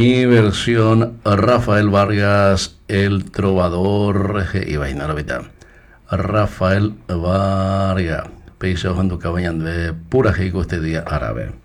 y versión Rafael Vargas, el trovador y vaina la vida. Rafael Vargas, peixe ojando cabañan de pura jico este día árabe.